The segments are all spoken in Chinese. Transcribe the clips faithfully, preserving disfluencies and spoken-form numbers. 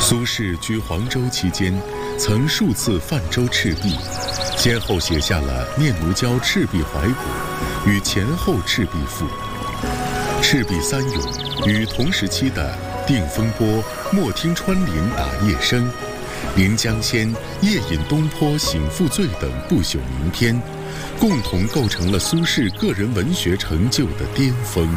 苏轼居黄州期间，曾数次泛舟赤壁，先后写下了《念奴娇·赤壁怀古》与《前后赤壁赋》。赤壁三咏与同时期的《定风波》《莫听穿林打叶声》《临江仙》《夜饮东坡醒复醉》等不朽名篇，共同构成了苏轼个人文学成就的巅峰。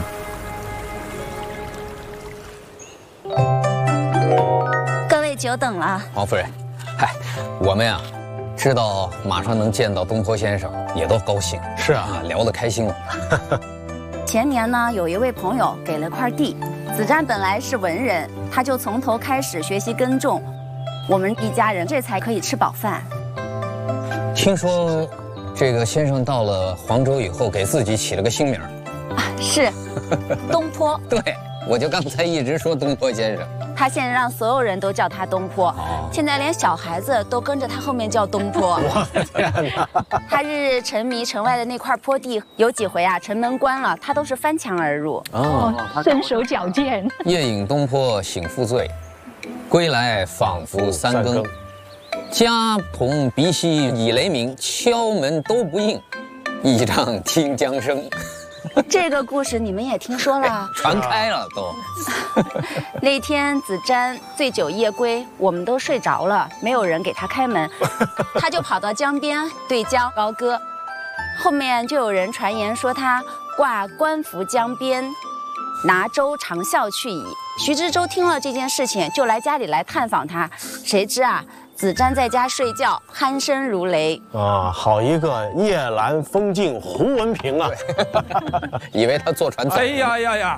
各位久等了， 王夫人，嗨，我们呀，知道马上能见到东坡先生，也都高兴。 是啊， 聊得开心了。 前年呢，有一位朋友给了块地，子瞻本来是文人，他就从头开始学习耕种，我们一家人这才可以吃饱饭。 听说这个先生到了黄州以后，给自己起了个新名啊，是东坡。 对，我就刚才一直说东坡先生。 他现在让所有人都叫他东坡，哦、现在连小孩子都跟着他后面叫东坡。 我的天哪！ 他日日沉迷城外的那块坡地，有几回啊，城门关了，他都是翻墙而入。 哦，身手矫健。 夜饮东坡醒复醉，归来仿佛三更。家童鼻息已雷鸣，敲门都不应，倚杖听江声。 这个故事你们也听说了， 传开了都。 那天子瞻醉酒夜归，我们都睡着了，没有人给他开门，他就跑到江边对江高歌。后面就有人传言说他挂官服江边，拿舟长啸去矣。徐知州听了这件事情，就来家里来探访他，谁知啊，子瞻在家睡觉，鼾声如雷啊！好一个夜阑风静胡文平啊！ 以为他坐船走。 哎呀呀呀！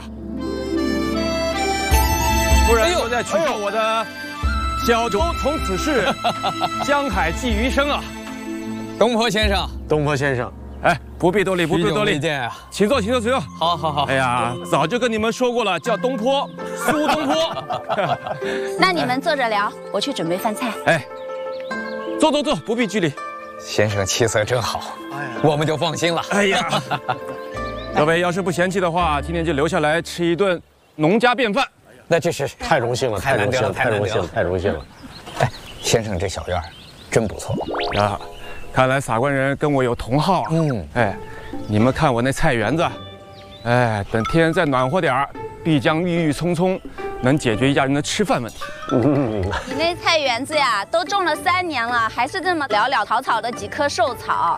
夫人都在取笑我的小舟从此逝，江海寄余生啊！ 东坡先生， 东坡先生， 哎，不必多礼，不必多礼， 见啊！ 请坐，请坐，请坐。 好好好。 哎呀，早就跟你们说过了，叫东坡，苏东坡。 那你们坐着聊，我去准备饭菜。 哎，坐坐坐，不必拘礼。 先生气色真好，我们就放心了。 哎呀，各位要是不嫌弃的话，今天就留下来吃一顿农家便饭。 那这是太荣幸了，太荣幸了，太荣幸了，太荣幸了。 哎，先生这小院真不错啊！看来撒官人跟我有同好啊。嗯，哎，你们看我那菜园子，哎，等天再暖和点儿，必将郁郁葱葱，能解决一家人的吃饭问题。 嗯，你那菜园子呀，都种了三年了，还是这么潦潦草草的几棵寿草。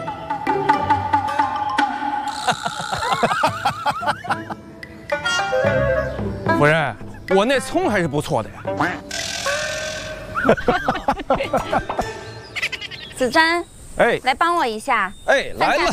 夫人，我那葱还是不错的呀。 子瞻， 哎， 来帮我一下。 哎，来了。